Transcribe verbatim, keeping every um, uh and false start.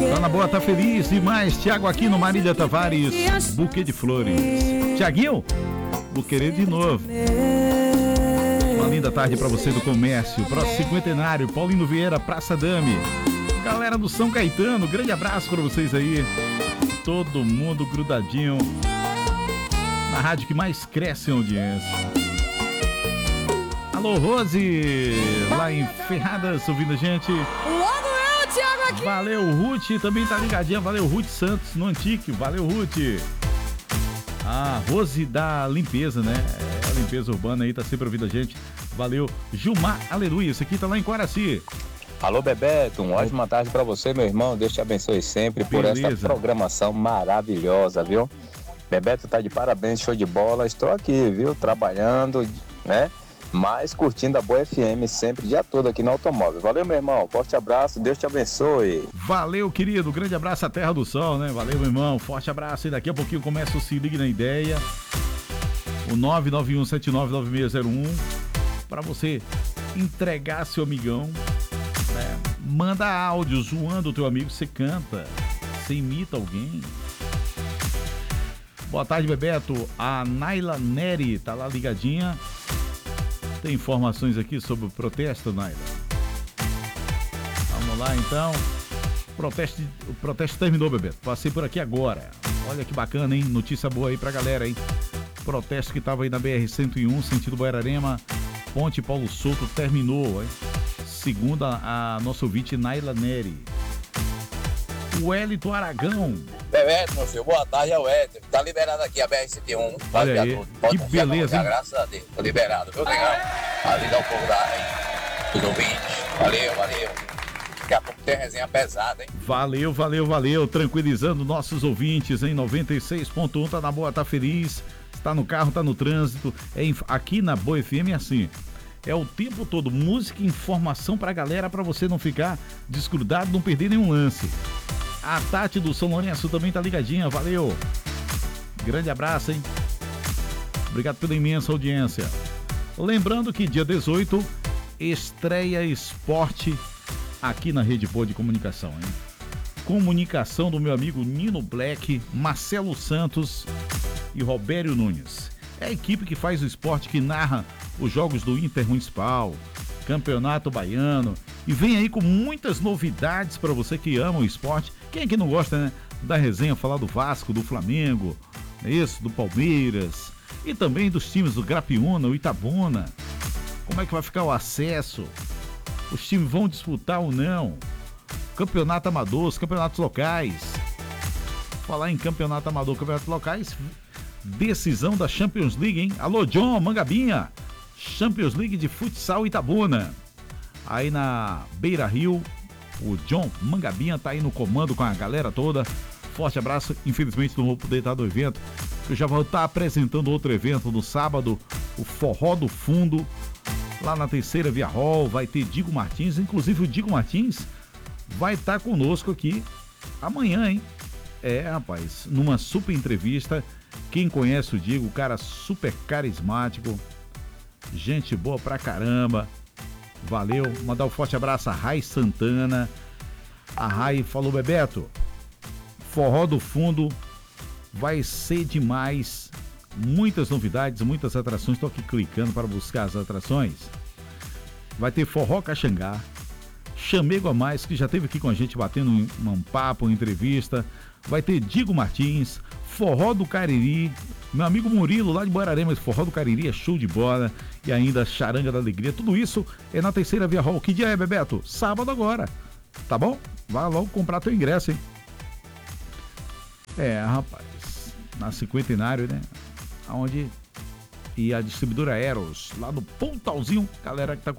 Tá na boa, tá feliz demais. Tiago aqui no Marília Tavares, buquê de flores. Tiaguinho, vou querer de novo. Uma linda tarde pra você do comércio. Próximo cinquentenário, Paulino Vieira, Praça Dame. Galera do São Caetano, grande abraço pra vocês aí. Todo mundo grudadinho na rádio que mais cresce em audiência. Alô, Rose, lá em Ferradas, ouvindo a gente. Logo eu, Thiago, aqui. Valeu, Ruth, também tá ligadinha. Valeu, Ruth Santos, no Antique. Valeu, Ruth. A Rose da limpeza, né? É, a limpeza urbana aí, tá sempre ouvindo a gente. Valeu, Gilmar, aleluia. Esse aqui tá lá em Quaraci. Alô, Bebeto, uma ótima tarde pra você, meu irmão. Deus te abençoe sempre por Beleza. essa programação maravilhosa, viu? Bebeto tá de parabéns, show de bola. Estou aqui, viu? Trabalhando, né? Mas curtindo a Boa F M sempre, dia todo aqui no automóvel. Valeu, meu irmão. Forte abraço, Deus te abençoe. Valeu, querido. Grande abraço à Terra do Sol, né? Valeu, meu irmão. Forte abraço. E daqui a pouquinho começa o Se Ligue na Ideia. O nove nove um sete nove nove seis zero um. Para você entregar seu amigão. Né? Manda áudio zoando o teu amigo. Você canta. Você imita alguém. Boa tarde, Bebeto. A Naila Neri tá lá ligadinha. Tem informações aqui sobre o protesto, Naila? Vamos lá, então. O protesto, o protesto terminou, Bebeto. Passei por aqui agora. Olha que bacana, hein? Notícia boa aí pra galera, hein? Protesto que tava aí na B R cento e um, sentido Buerarema, Ponte Paulo Souto, terminou, hein? Segundo a, a nossa ouvinte, Naila Neri. O Wellington Aragão. Bebeto, meu filho, boa tarde, é o Éter. Tá liberado aqui a B R cento e um. Olha aí, que beleza, hein? Graças a Deus, tô liberado, viu, legal? Ali dá o povo da área, tudo bem? Valeu, valeu. Daqui a pouco tem resenha pesada, hein? Valeu, valeu, valeu. Tranquilizando nossos ouvintes em noventa e seis ponto um. Tá na boa, tá feliz. Está no carro, tá no trânsito. É, aqui na Boa F M é assim. É o tempo todo música e informação pra galera, pra você não ficar desgrudado, não perder nenhum lance. A Tati do São Lourenço também tá ligadinha, valeu. Grande abraço, hein? Obrigado pela imensa audiência. Lembrando que dia dezoito, estreia esporte aqui na Rede Boa de Comunicação, hein? Comunicação do meu amigo Nino Black, Marcelo Santos e Robério Nunes. É a equipe que faz o esporte, que narra os jogos do Intermunicipal, Campeonato Baiano, e vem aí com muitas novidades para você que ama o esporte. Quem é que não gosta, né, da resenha, falar do Vasco, do Flamengo, é isso, do Palmeiras, e também dos times do Grapiúna, o Itabuna. Como é que vai ficar o acesso? Os times vão disputar ou não? Campeonato amador, os campeonatos locais. Falar em campeonato amador, campeonatos locais, decisão da Champions League, hein? Alô, John, Mangabinha. Champions League de futsal Itabuna. Aí na Beira Rio, o John Mangabinha tá aí no comando com a galera toda. Forte abraço. Infelizmente não vou poder estar no evento. Eu já vou estar apresentando outro evento no sábado, o Forró do Fundo, lá na Terceira Via Hall. Vai ter Digo Martins, inclusive o Digo Martins vai estar conosco aqui amanhã, hein? É, rapaz, numa super entrevista. Quem conhece o Digo, cara super carismático, gente boa pra caramba. Valeu, mandar um forte abraço a Rai Santana. A Rai falou: Bebeto, Forró do Fundo vai ser demais. Muitas novidades, muitas atrações. Estou aqui clicando para buscar as atrações. Vai ter Forró Caxangá, Chamego a Mais, que já esteve aqui com a gente batendo um, um papo, uma entrevista. Vai ter Digo Martins, Forró do Cariri, meu amigo Murilo lá de Buerarema. Forró do Cariri é show de bola. E ainda Charanga da Alegria. Tudo isso é na Terceira Via Hall. Que dia é, Bebeto? Sábado agora. Tá bom? Vai logo comprar teu ingresso, hein? É, rapaz. Na Cinquentenário, né? Onde... E a distribuidora Eros, lá no Pontalzinho. Galera que tá